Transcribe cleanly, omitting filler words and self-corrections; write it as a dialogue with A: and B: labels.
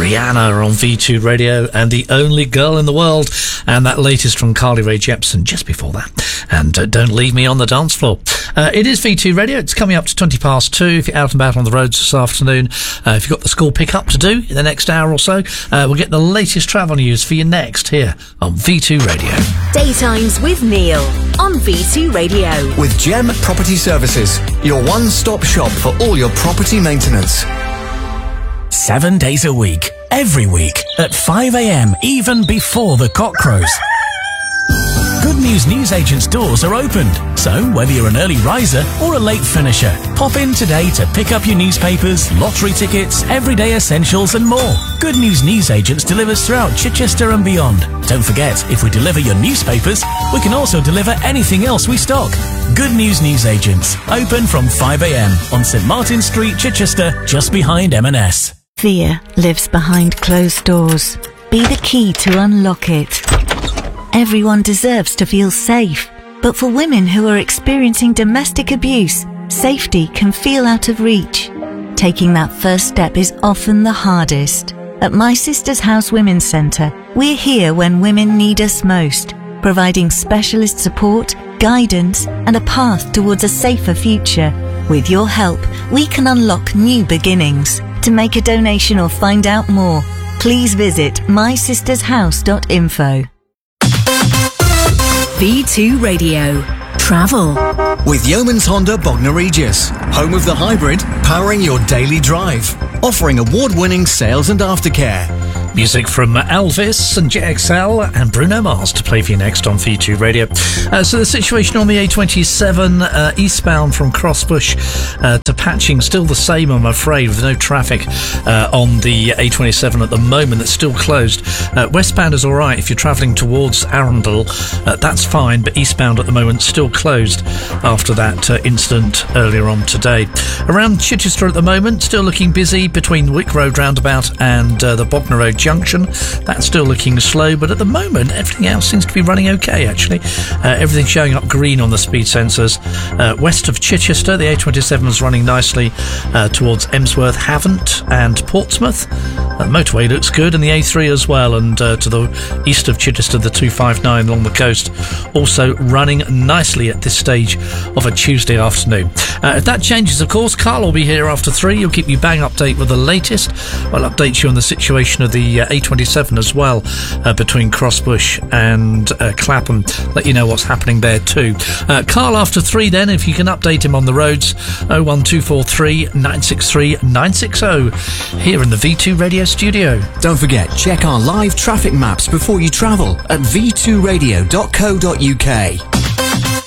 A: Rihanna on V2 Radio and The Only Girl in the World, and that latest from Carly Rae Jepsen just before that, and Don't Leave Me on the Dance Floor. It is V2 Radio. It's coming up to 2:20 if you're out and about on the roads this afternoon. If you've got the school pick-up to do in the next hour or so, we'll get the latest travel news for you next here on V2 Radio.
B: Daytimes with Neil on V2 Radio.
C: With Gem Property Services, your one-stop shop for all your property maintenance.
D: 7 days a week, every week, at 5 a.m, even before the cock crows. Good News newsagents' doors are opened, so whether you're an early riser or a late finisher, pop in today to pick up your newspapers, lottery tickets, everyday essentials and more. Good News newsagents delivers throughout Chichester and beyond. Don't forget, if we deliver your newspapers, we can also deliver anything else we stock. Good News newsagents, open from 5 a.m. on St Martin's Street, Chichester, just behind M&S.
E: Fear lives behind closed doors. Be the key to unlock it. Everyone deserves to feel safe, but for women who are experiencing domestic abuse, safety can feel out of reach. Taking that first step is often the hardest. At My Sister's House Women's Centre, we're here when women need us most, providing specialist support, guidance, and a path towards a safer future. With your help, we can unlock new beginnings. To make a donation or find out more, please visit mysistershouse.info.
B: V2 Radio. Travel.
C: With Yeoman's Honda Bognor Regis, home of the hybrid, powering your daily drive. Offering award-winning sales and aftercare.
A: Music from Elvis and JXL and Bruno Mars to play for you next on V2 Radio. So the situation on the A27 eastbound from Crossbush to Patching, still the same, I'm afraid, with no traffic on the A27 at the moment. It's still closed. Westbound is all right if you're travelling towards Arundel. That's fine, but eastbound at the moment still closed after that incident earlier on today. Around Chichester at the moment, still looking busy between Wick Road roundabout and the Bognor Road junction. That's still looking slow, but at the moment everything else seems to be running okay, actually. Everything's showing up green on the speed sensors. West of Chichester, the A27 is running nicely towards Emsworth, Havant and Portsmouth. The motorway looks good, and the A3 as well, and to the east of Chichester, the 259 along the coast also running nicely at this stage of a Tuesday afternoon. If that changes, of course, Carl will be here after 3. He'll keep you bang update with the latest. I'll update you on the situation of the A27 as well, between Crossbush and Clapham. Let you know what's happening there too. Carl after 3 then, if you can update him on the roads, 01243 963 960 here in the V2 Radio studio.
C: Don't forget, check our live traffic maps before you travel at v2radio.co.uk.